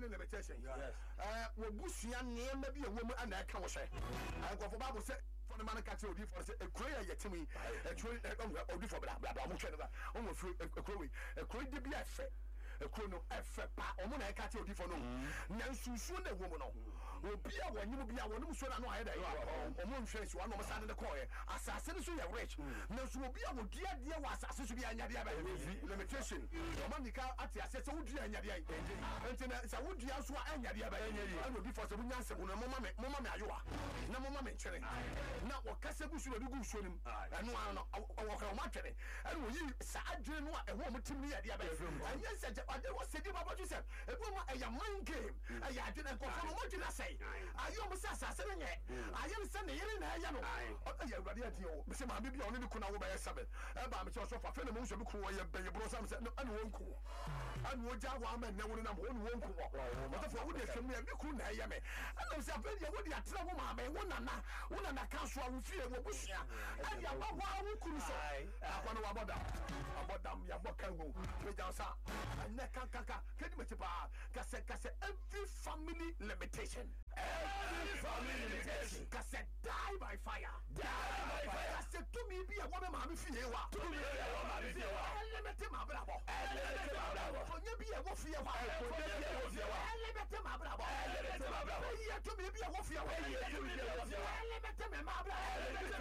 family limitation wo busua nneema bi ewo mu ana aka wo hye ankofo Bible say for the man catch odi for say ekroya yetimi ekroya odi for bla mo twene ba o mo firi ekroya de bi afe ekro no efe pa o mo na catch odi for no na nsusu na wo mo no obi a wanyim bi a wonum so na no ayeda o mo nhwe so na mo sa ne ko ye asase ne so ye rich na so obi a wodua de wa asase so bi anyade aba limitation o man nika ati asase wo dua anyade ai entina sa wo dua so anyade aba and obi for say wo nyanse wo no mo ma me ayoa na mo ma me nkyere na wo kase gu so na gu so nim eno ano wo kra ma twere and wo yi sa adwene no a eho mo tim ne yade aba anya se ade wo se di baba ju se ebo mo eya mind game eya adwene ko fo mo dwene say ayo mo sa asase ne nye ayo se ne yere na eya no eya awurade ati o be se ma bi oni bi kuna wo ba yesabe e ba me che so fa fe ne mo so bi ku wo ye be ye bro sam se anu wonku anu oja wa ma ne wo na mo onu wonku wo to fo wo de hwem ya bi ku na eya me anu se afa dia wo de atra wo ma me wo na ka so a wo fie wo busua aya ba wa wo kuru so akwa no abodam ya boka wo we ja sa na kaka kedi me tipa kase every family limitation kase die by fire kase to me bi e wo be ma me fie wa limit ma brabo onye bi e wo fie wa limit ma brabo ye to me bi e wo fie wa limit ma brabo